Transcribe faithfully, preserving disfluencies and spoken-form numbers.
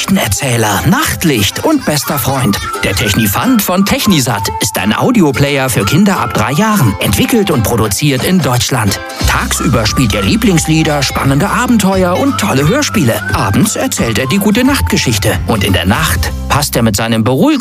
Erzähler, Nachtlicht und bester Freund. Der Technifant von Technisat ist ein Audioplayer für Kinder ab drei Jahren. Entwickelt und produziert in Deutschland. Tagsüber spielt er Lieblingslieder, spannende Abenteuer und tolle Hörspiele. Abends erzählt er die Gute-Nacht-Geschichte. Und in der Nacht passt er mit seinem beruhigenden